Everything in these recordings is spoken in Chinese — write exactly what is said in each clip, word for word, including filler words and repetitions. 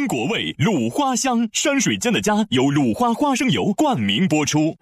果味，鲁花香。山水间的家由鲁花花生油冠名播出。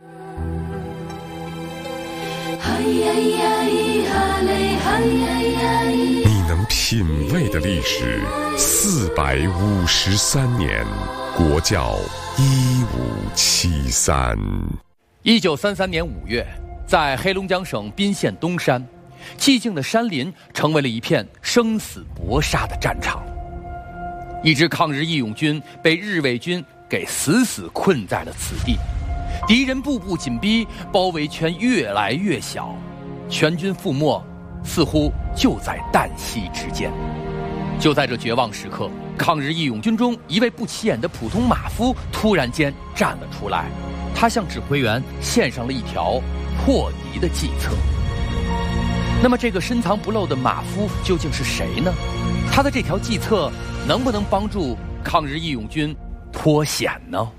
你能品味的历史四百五十三年，国窖一五七三。 一九三三年五月，在黑龙江省宾县东山，寂静的山林成为了一片生死搏杀的战场。一支抗日义勇军被日伪军给死死困在了此地，敌人步步紧逼，包围圈越来越小，全军覆没，似乎就在旦夕之间。就在这绝望时刻，抗日义勇军中一位不起眼的普通马夫突然间站了出来，他向指挥员献上了一条破敌的计策。那么这个深藏不露的马夫究竟是谁呢？他的这条计策能不能帮助抗日义勇军脱险呢？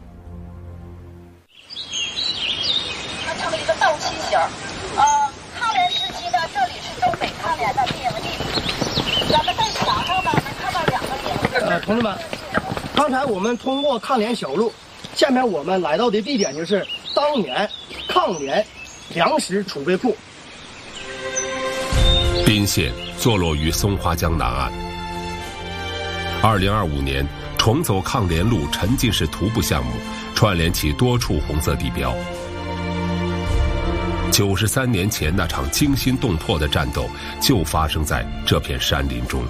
它成了一个倒梯形，呃，抗联时期呢，这里是东北抗联的兵营地。咱们在墙上呢能看到两个营。 呃，同志们，刚才我们通过抗联小路，下面我们来到的地点就是当年抗联粮食储备库。 宾县坐落于松花江南岸。二零二五年，重走抗联路沉浸式徒步项目串联起多处红色地标。九十三年前那场惊心动魄的战斗就发生在这片山林中。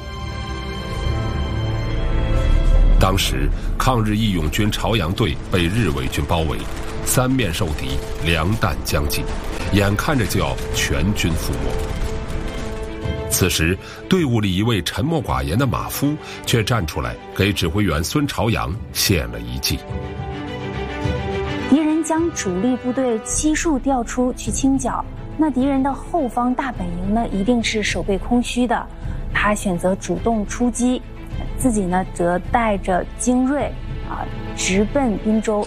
当时，抗日义勇军朝阳队被日伪军包围，三面受敌，粮弹将尽，眼看着就要全军覆没。此时，队伍里一位沉默寡言的马夫却站出来，给指挥员孙朝阳献了一计。 敌人将主力部队悉数调出去清剿，那敌人的后方大本营呢，一定是守备空虚的。他选择主动出击，自己呢则带着精锐啊，直奔滨州。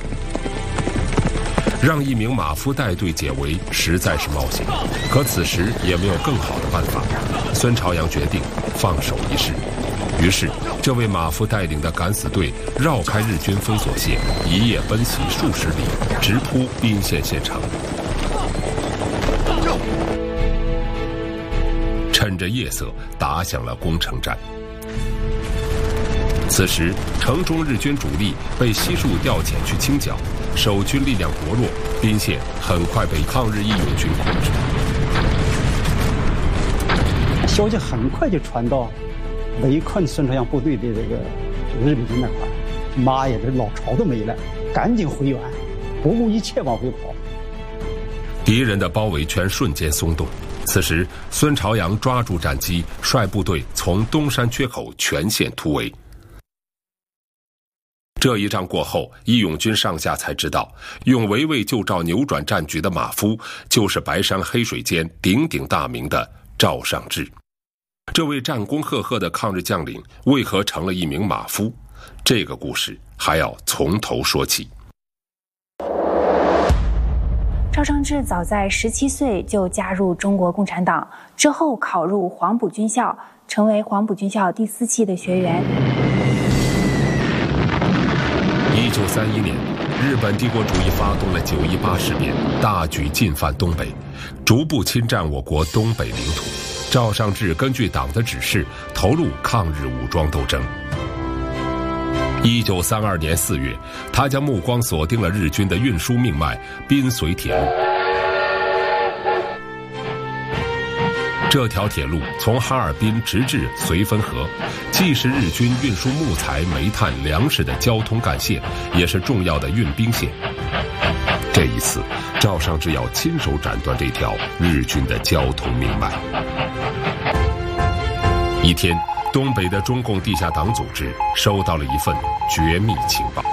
让一名马夫带队解围实在是冒险，可此时也没有更好的办法。孙朝阳决定放手一试，于是这位马夫带领的敢死队绕开日军封锁线，一夜奔袭数十里，直扑宾县县城。趁着夜色打响了攻城战。此时城中日军主力被悉数调遣去清剿，守军力量薄弱，宾县很快被抗日义勇军控制。 消息很快就传到围困孙朝阳部队的这个日本军那块，妈呀，这老巢都没了，赶紧回援，不顾一切往回跑。 敌人的包围圈瞬间松动，此时孙朝阳抓住战机，率部队从东山缺口全线突围。这一仗过后，义勇军上下才知道，用围魏救赵扭转战局的马夫，就是白山黑水间鼎鼎大名的赵尚志。这位战功赫赫的抗日将领，为何成了一名马夫？这个故事还要从头说起。 赵尚志早在十七岁就加入中国共产党，之后考入黄埔军校，成为黄埔军校第四期的学员。 一九三一年，日本帝国主义发动了九一八事变，大举进犯东北，逐步侵占我国东北领土。赵尚志根据党的指示，投入抗日武装斗争。一九三二年四月，他将目光锁定了日军的运输命脉滨绥铁路。这条铁路从哈尔滨直至绥芬河，既是日军运输木材、煤炭、粮食的交通干线，也是重要的运兵线。这一次，赵尚志要亲手斩断这条日军的交通命脉。一天，东北的中共地下党组织收到了一份绝密情报，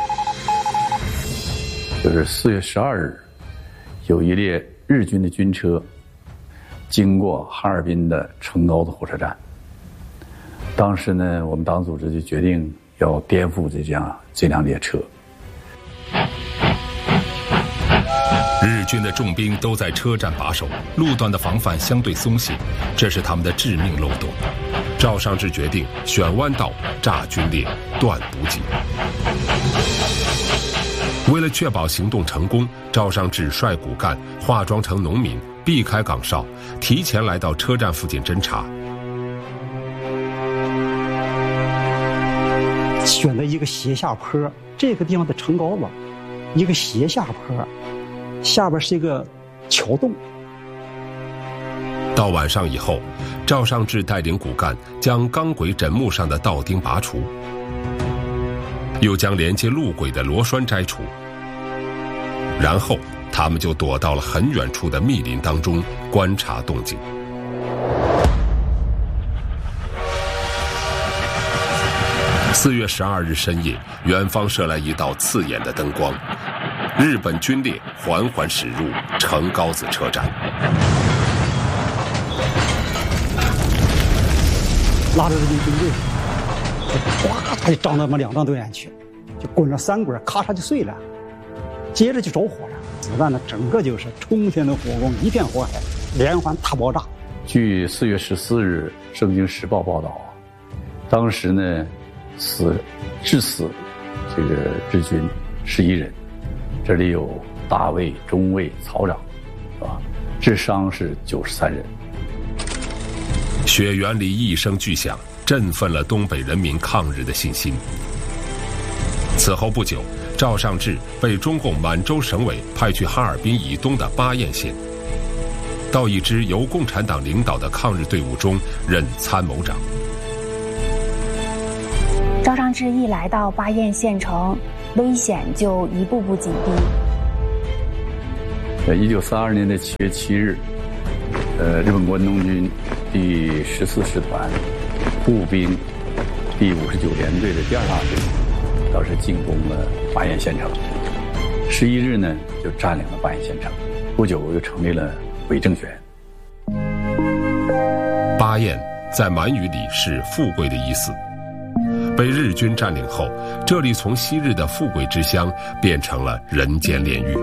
就是四月十二日，有一列日军的军车经过哈尔滨的成高的火车站。当时呢，我们党组织就决定要颠覆这辆这辆列车。 日军的重兵都在车站把守，路段的防范相对松懈，这是他们的致命漏洞。 赵尚志决定选弯道炸军列，断补给。为了确保行动成功，赵尚志率骨干化妆成农民，避开岗哨，提前来到车站附近侦察。 选择一个斜下坡，这个地方的城高子，一个斜下坡，下边是一个桥洞。 到晚上以后，赵尚志带领骨干将钢轨枕木上的道钉拔除，又将连接路轨的螺栓摘除，然后他们就躲到了很远处的密林当中观察动静。四月十二日深夜，远方射来一道刺眼的灯光，日本军列缓缓驶入城高子车站。 拉着日军军队，哗嚓就张到我们两张队员去，就滚着三滚，咔嚓就碎了，接着就着火了。子弹呢，整个就是冲天的火光，一片火海，连环大爆炸。 据四月十四日《圣经时报》报道，当时呢，死致死这个日军十一人，这里有大尉、中尉、曹长，是吧？致伤是九十三人。 雪原里一声巨响，振奋了东北人民抗日的信心。此后不久，赵尚志被中共满洲省委派去哈尔滨以东的巴彦县，到一支由共产党领导的抗日队伍中任参谋长。 赵尚志一来到巴彦县城，危险就一步步紧逼。 在一九三二年的七月七日，呃，日本关东军第十四师团步兵第五十九联队的第二大队，当时进攻了巴彦县城。十一日呢，就占领了巴彦县城。不久又成立了伪政权。 巴彦在满语里是富贵的意思。被日军占领后，这里从昔日的富贵之乡变成了人间炼狱。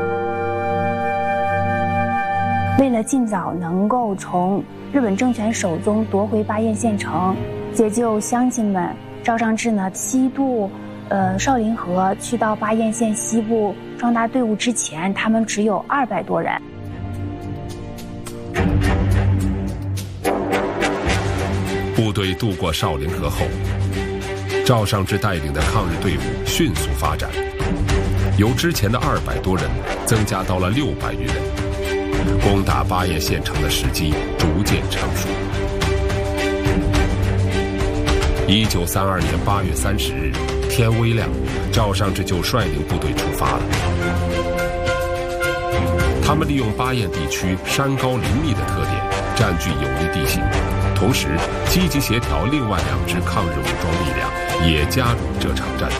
为了尽早能够从日本政权手中夺回巴彦县城，解救乡亲们，赵尚志呢西渡呃少林河，去到巴彦县西部壮大队伍之前，他们只有二百多人。 部队渡过少林河后，赵尚志带领的抗日队伍迅速发展，由之前的二百多人增加到了六百余人，攻打巴彦县城的时机逐渐成熟。一九三二年八月三十日，天微亮，赵尚志就率领部队出发了。他们利用巴彦地区山高林密的特点，占据有利地形，同时积极协调另外两支抗日武装力量，也加入这场战斗。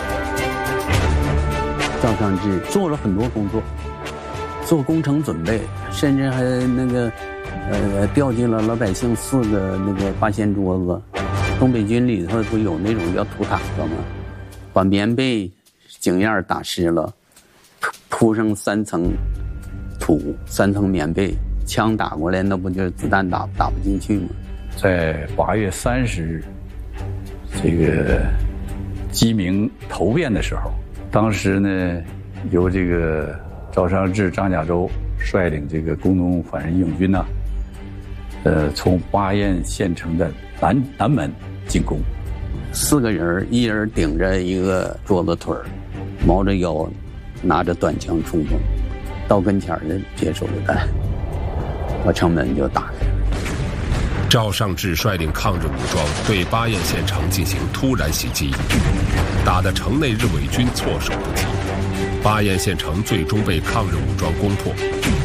赵尚志做了很多工作，做工程准备，甚至还那个呃调进了老百姓四个那个八仙桌子。东北军里头不有那种叫土塔子吗？把棉被井沿打湿了，铺上三层土，三层棉被，枪打过来那不就子弹打打不进去吗？ 在八月三十日，这个鸡鸣头遍的时候，当时呢，由这个赵尚志、张甲洲率领这个工农反日义勇军呐、啊，呃，从巴彦县城的南南门进攻。 四个人，一人顶着一个桌子腿儿，猫着腰，拿着短枪冲锋，到跟前的接手榴弹，把城门就打开了。 赵尚志率领抗日武装对巴彦县城进行突然袭击，打得城内日伪军措手不及，巴彦县城最终被抗日武装攻破。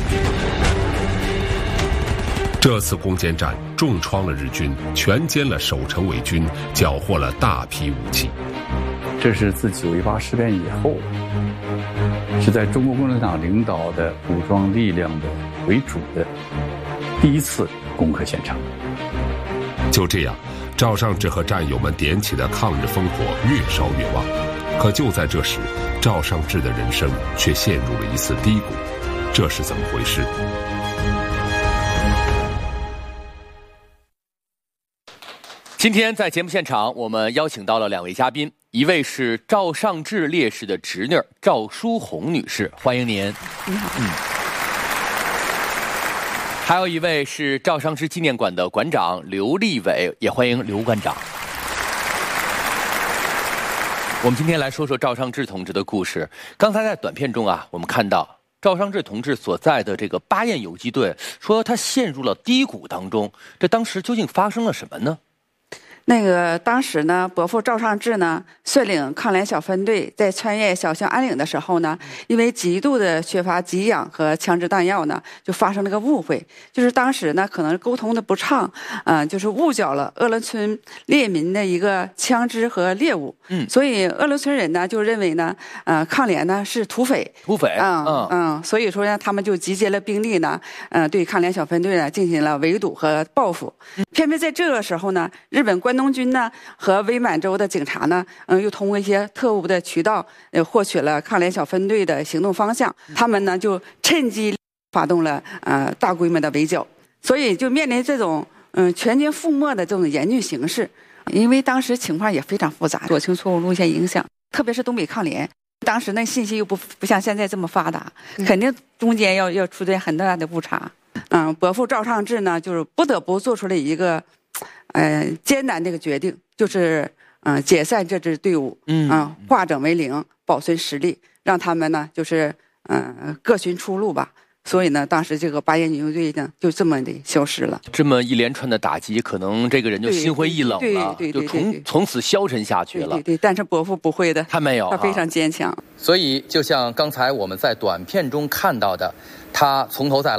这次攻坚战重创了日军，全歼了守城伪军，缴获了大批武器。 这是自九一八事变以后，是在中国共产党领导的武装力量的为主的第一次攻克县城。 就这样，赵尚志和战友们点起的抗日烽火越烧越旺。可就在这时，赵尚志的人生却陷入了一次低谷。这是怎么回事？ 今天在节目现场，我们邀请到了两位嘉宾，一位是赵尚志烈士的侄女赵淑红女士，欢迎您。 你好。 嗯。还有一位是赵尚志纪念馆的馆长刘立伟，也欢迎刘馆长。我们今天来说说赵尚志同志的故事。刚才在短片中啊，我们看到赵尚志同志所在的这个巴彦游击队，说他陷入了低谷当中，这当时究竟发生了什么呢？ 那个当时呢，伯父赵尚志呢率领抗联小分队在穿越小兴安岭的时候呢，因为极度的缺乏给养和枪支弹药呢，就发生了个误会，就是当时呢可能沟通的不畅，嗯、呃，就是误缴了鄂伦村猎民的一个枪支和猎物，嗯，所以鄂伦村人呢就认为呢，呃，抗联呢是土匪， 土匪， 嗯嗯, 嗯，所以说呢，他们就集结了兵力呢，呃，对抗联小分队呢进行了围堵和报复。偏偏在这个时候呢，日本关东军呢和伪满洲的警察呢，嗯，又通过一些特务的渠道，呃，获取了抗联小分队的行动方向。他们呢就趁机发动了呃大规模的围剿，所以就面临这种嗯、呃、全军覆没的这种严峻形势。因为当时情况也非常复杂，左倾错误路线影响，特别是东北抗联，当时那信息又不不像现在这么发达，肯定中间要要出现很大的误差。嗯，伯父赵尚志呢，就是不得不做出了一个，呃，艰难的一个决定，就是嗯、呃、解散这支队伍，嗯、呃，化整为零，保存实力，让他们呢就是嗯、呃、各寻出路吧。所以呢，当时这个巴彦游击队呢就这么的消失了。 这么一连串的打击，可能这个人就心灰意冷了， 对对对对对对就从从此消沉下去了。 对对对，但是伯父不会的， 他没有， 他非常坚强。 所以，就像刚才我们在短片中看到的，他从头再来。